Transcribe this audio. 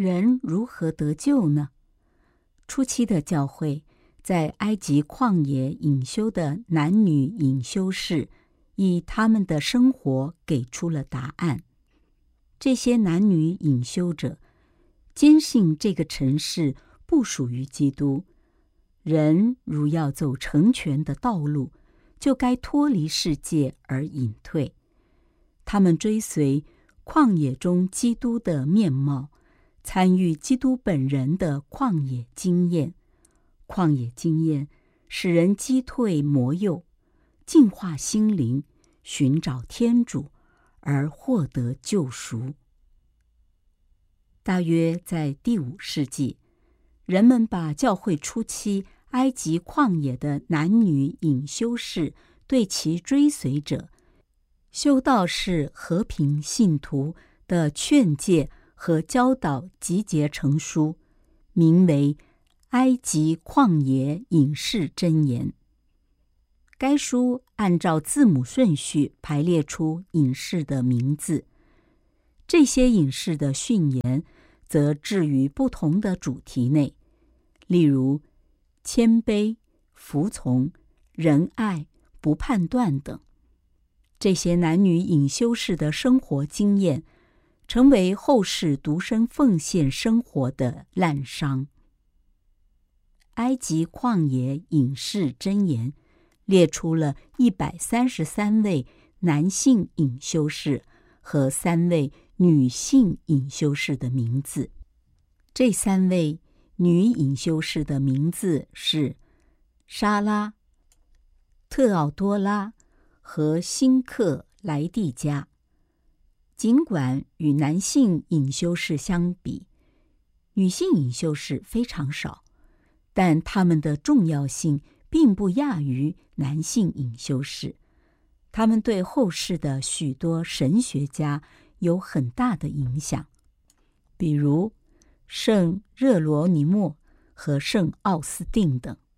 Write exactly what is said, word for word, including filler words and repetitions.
人如何得救呢？初期的教会在埃及旷野隐修的男女隐修士，以他们的生活给出了答案。这些男女隐修者坚信这个城市不属于基督，人如要走成全的道路，就该脱离世界而隐退。他们追随旷野中基督的面貌，参与基督本人的旷野经验。旷野经验使人击退魔诱，净化心灵，寻找天主，而获得救赎。大约在第五世纪，人们把教会初期埃及旷野的男女隐修士对其追随者、修道士和平信徒的劝诫和教导集结成书，名为《埃及旷野隐士箴言》。该书按照字母顺序排列出隐士的名字，这些隐士的训言则置于不同的主题内，例如谦卑、服从、仁爱、不判断等。这些男女隐修士的生活经验成为后世独身奉献生活的滥觞。埃及旷野隐士箴言列出了一百三十三位男性隐修士和三位女性隐修士的名字。这三位女隐修士的名字是莎拉、特奥多拉和辛克莱蒂加。尽管与男性隐修士相比，女性隐修士非常少，但他们的重要性并不亚于男性隐修士。他们对后世的许多神学家有很大的影响，比如圣热罗尼莫和圣奥斯定等。